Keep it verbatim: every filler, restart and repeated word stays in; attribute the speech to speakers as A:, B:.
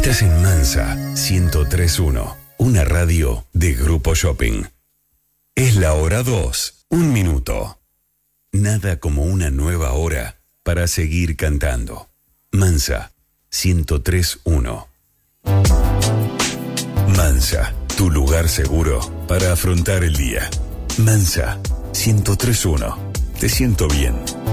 A: Estás en Mansa ciento tres punto uno, una radio de Grupo Shopping. Es la hora dos, un minuto. Nada como una nueva hora para seguir cantando. Mansa ciento tres punto uno. Mansa, tu lugar seguro para afrontar el día. Mansa ciento tres punto uno. Te siento bien.